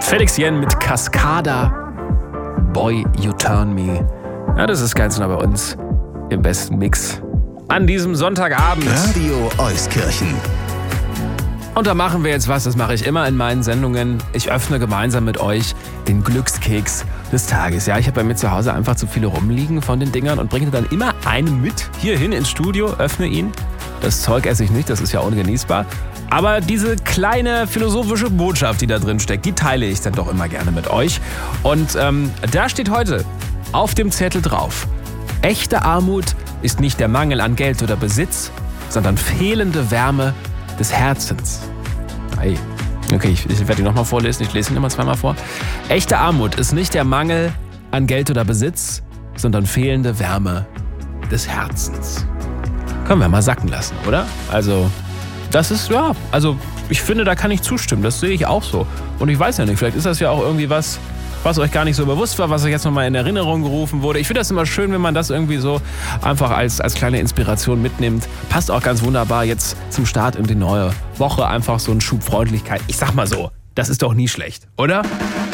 Felix Jen mit Cascada. Boy, You Turn Me. Ja, das ist ganz nah bei uns im besten Mix an diesem Sonntagabend. Radio Euskirchen. Und da machen wir jetzt was, das mache ich immer in meinen Sendungen. Ich öffne gemeinsam mit euch den Glückskeks des Tages. Ja, ich habe bei mir zu Hause einfach zu viele rumliegen von den Dingern und bringe dann immer einen mit hierhin ins Studio, öffne ihn. Das Zeug esse ich nicht, das ist ja ungenießbar. Aber diese kleine philosophische Botschaft, die da drin steckt, die teile ich dann doch immer gerne mit euch. Und da steht heute auf dem Zettel drauf: Echte Armut ist nicht der Mangel an Geld oder Besitz, sondern fehlende Wärme des Herzens. Hey. Okay, ich werde ihn nochmal vorlesen, ich lese ihn immer zweimal vor. Echte Armut ist nicht der Mangel an Geld oder Besitz, sondern fehlende Wärme des Herzens. Können wir mal sacken lassen, oder? Also, das ist, ja, also ich finde, da kann ich zustimmen, das sehe ich auch so. Und ich weiß ja nicht, vielleicht ist das ja auch irgendwie was euch gar nicht so bewusst war, was euch jetzt nochmal in Erinnerung gerufen wurde. Ich finde das immer schön, wenn man das irgendwie so einfach als kleine Inspiration mitnimmt. Passt auch ganz wunderbar jetzt zum Start in die neue Woche. Einfach so ein Schub Freundlichkeit. Ich sag mal so, das ist doch nie schlecht, oder?